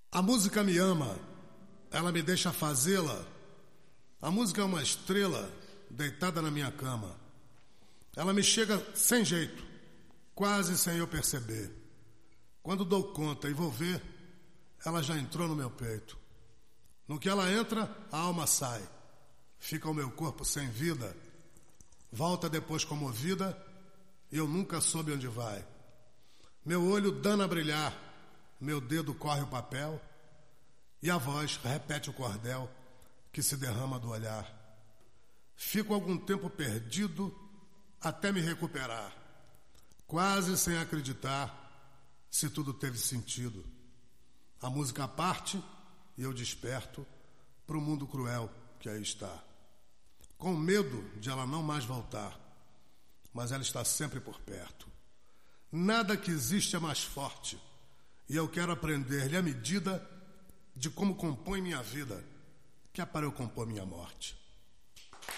A música me ama, ela me deixa fazê-la. A música é uma estrela deitada na minha cama. Ela me chega sem jeito, quase sem eu perceber. Quando dou conta e vou ver, ela já entrou no meu peito. No que ela entra, a alma sai. Fica o meu corpo sem vida. Volta depois comovida e eu nunca soube onde vai. Meu olho dana a brilhar, meu dedo corre o papel e a voz repete o cordel que se derrama do olhar. Fico algum tempo perdido até me recuperar, quase sem acreditar se tudo teve sentido. A música parte e eu desperto para o mundo cruel que aí está, com medo de ela não mais voltar, mas ela está sempre por perto. Nada que existe é mais forte e eu quero aprender-lhe a medida de como compõe minha vida, que é para eu compor minha morte.